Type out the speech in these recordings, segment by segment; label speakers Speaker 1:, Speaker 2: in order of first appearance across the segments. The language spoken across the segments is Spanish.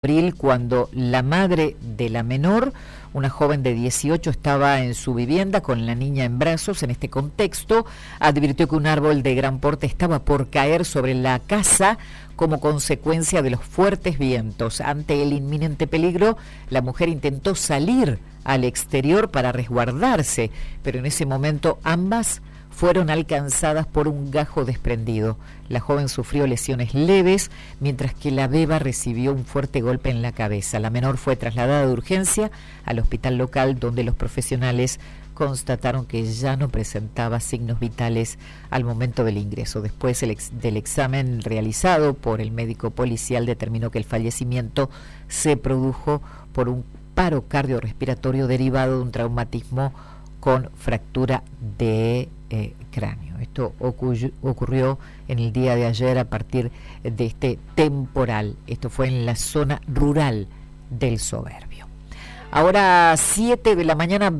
Speaker 1: abril, cuando la madre de la menor, una joven de 18, estaba en su vivienda con la niña en brazos. En este contexto, advirtió que un árbol de gran porte estaba por caer sobre la casa como consecuencia de los fuertes vientos. Ante el inminente peligro, la mujer intentó salir al exterior para resguardarse, pero en ese momento ambas fueron alcanzadas por un gajo desprendido. La joven sufrió lesiones leves, mientras que la beba recibió un fuerte golpe en la cabeza. La menor fue trasladada de urgencia al hospital local, donde los profesionales constataron que ya no presentaba signos vitales al momento del ingreso. Después del examen realizado por el médico policial, determinó que el fallecimiento se produjo por un paro cardiorrespiratorio derivado de un traumatismo con fractura de cráneo. Esto ocurrió en el día de ayer a partir de este temporal. Esto fue en la zona rural del Soberbio. Ahora 7 de la mañana,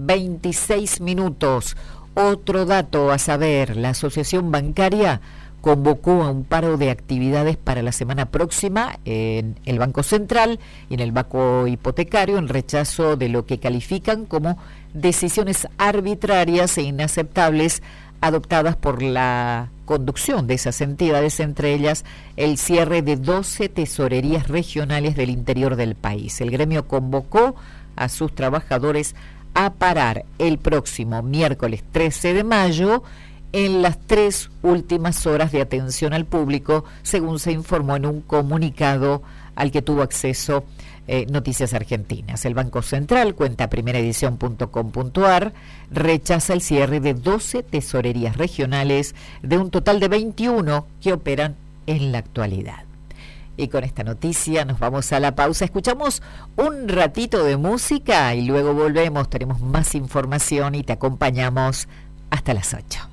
Speaker 1: 26 minutos. Otro dato a saber: la Asociación Bancaria convocó a un paro de actividades para la semana próxima en el Banco Central y en el Banco Hipotecario, en rechazo de lo que califican como decisiones arbitrarias e inaceptables adoptadas por la conducción de esas entidades, entre ellas el cierre de 12 tesorerías regionales del interior del país. El gremio convocó a sus trabajadores a parar el próximo miércoles 13 de mayo en las 3 últimas horas de atención al público, según se informó en un comunicado al que tuvo acceso Noticias Argentinas. El Banco Central, cuenta primeraedición.com.ar, rechaza el cierre de 12 tesorerías regionales de un total de 21 que operan en la actualidad. Y con esta noticia nos vamos a la pausa. Escuchamos un ratito de música y luego volvemos. Tenemos más información y te acompañamos hasta las 8.